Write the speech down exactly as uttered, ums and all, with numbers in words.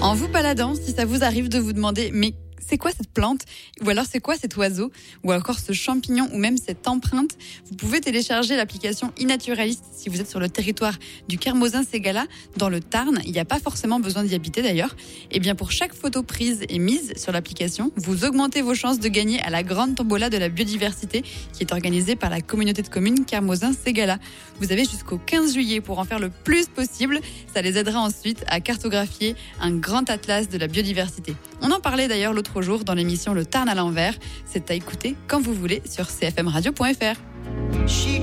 En vous baladant, si ça vous arrive de vous demander « mais c'est quoi cette plante ?» ou alors « c'est quoi cet oiseau ?» ou encore ce champignon ou même cette empreinte, vous pouvez télécharger l'application iNaturalist si vous êtes sur le territoire du Kermozin-Ségala, dans le Tarn. Il n'y a pas forcément besoin d'y habiter d'ailleurs. Et bien pour chaque photo prise et mise sur l'application, vous augmentez vos chances de gagner à la grande tombola de la biodiversité qui est organisée par la communauté de communes Kermozin-Ségala. Vous avez jusqu'au quinze juillet pour en faire le plus possible. Ça les aidera ensuite à cartographier un grand atlas de la biodiversité. On en parlait d'ailleurs l'autre jour dans l'émission Le Tarn à l'envers. C'est à écouter quand vous voulez sur c f m radio point f r.